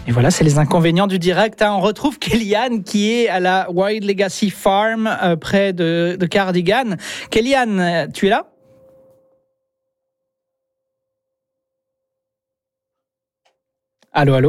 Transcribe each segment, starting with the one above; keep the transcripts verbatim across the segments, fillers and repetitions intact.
Et voilà, c'est les inconvénients du direct. Hein. On retrouve Kéliane qui est à la Wild Legacy Farm euh, près de, de Cardigan. Kéliane, tu es là ? Allô, allô ?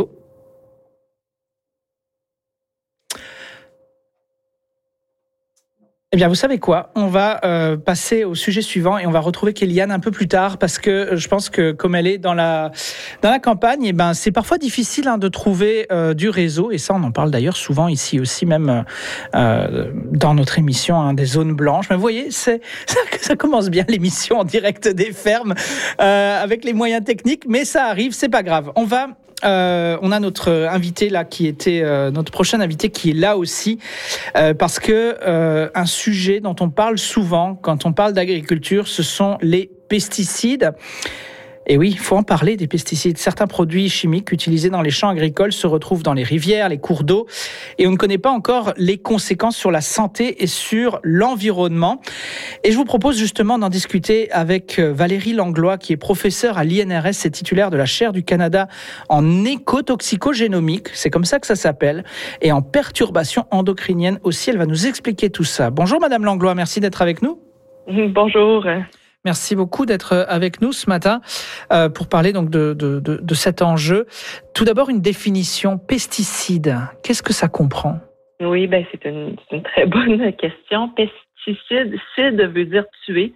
Eh bien, vous savez quoi ? On va euh, passer au sujet suivant et on va retrouver Kéliane un peu plus tard parce que je pense que comme elle est dans la dans la campagne, eh ben c'est parfois difficile hein, de trouver euh, du réseau et ça on en parle d'ailleurs souvent ici aussi même euh, dans notre émission hein, des zones blanches. Mais vous voyez, c'est ça, ça commence bien l'émission en direct des fermes euh, avec les moyens techniques, mais ça arrive, c'est pas grave. On va Euh, on a notre invité là qui était euh, notre prochain invité qui est là aussi euh, parce que euh, un sujet dont on parle souvent quand on parle d'agriculture, ce sont les pesticides. Et oui, il faut en parler des pesticides. Certains produits chimiques utilisés dans les champs agricoles se retrouvent dans les rivières, les cours d'eau, et on ne connaît pas encore les conséquences sur la santé et sur l'environnement. Et je vous propose justement d'en discuter avec Valérie Langlois, qui est professeure à l'I N R S et titulaire de la chaire du Canada en écotoxicogénomique, c'est comme ça que ça s'appelle, et en perturbation endocrinienne aussi. Elle va nous expliquer tout ça. Bonjour Madame Langlois, merci d'être avec nous. Bonjour. Merci beaucoup d'être avec nous ce matin euh, pour parler donc de, de, de, de cet enjeu. Tout d'abord, une définition pesticide. Qu'est-ce que ça comprend? Oui, ben c'est une, c'est une très bonne question. Pesticide, cide veut dire tuer.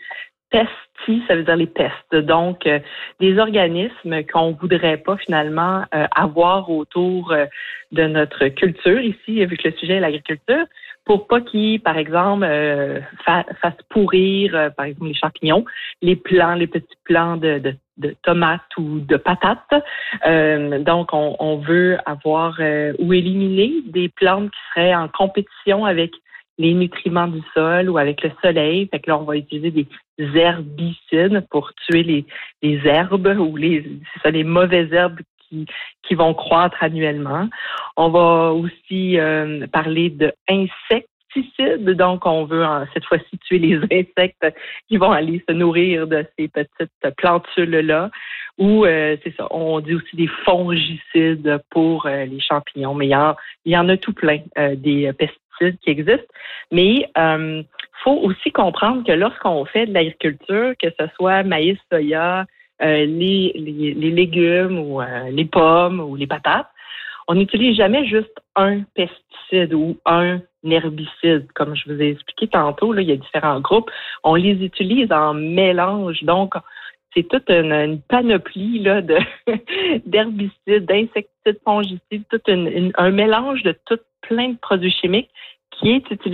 Pesti, ça veut dire les pestes. Donc, euh, des organismes qu'on voudrait pas finalement euh, avoir autour euh, de notre culture ici, vu que le sujet est l'agriculture, pour pas qu'ils, par exemple, euh, fa- fassent pourrir, euh, par exemple, les champignons, les plants, les petits plants de, de, de tomates ou de patates. Euh, donc, on, on veut avoir euh, ou éliminer des plantes qui seraient en compétition avec les nutriments du sol ou avec le soleil. Fait que là, on va utiliser des herbicides pour tuer les, les herbes ou les, c'est ça, les mauvaises herbes qui, qui vont croître annuellement. On va aussi euh, parler de insecticides. Donc, on veut euh, cette fois-ci tuer les insectes qui vont aller se nourrir de ces petites plantules-là. Ou, euh, c'est ça, on dit aussi des fongicides pour euh, les champignons. Mais il y en, il y en a tout plein, euh, des pesticides qui existent. Mais euh, faut aussi comprendre que lorsqu'on fait de l'agriculture, que ce soit maïs, soya, euh, les, les, les légumes ou euh, les pommes ou les patates, on n'utilise jamais juste un pesticide ou un herbicide. Comme je vous ai expliqué tantôt, là, il y a différents groupes. On les utilise en mélange. Donc, c'est toute une, une panoplie là, de, d'herbicides, d'insecticides, fongicides, tout une, une, un mélange de tout plein de produits chimiques qui est utilisé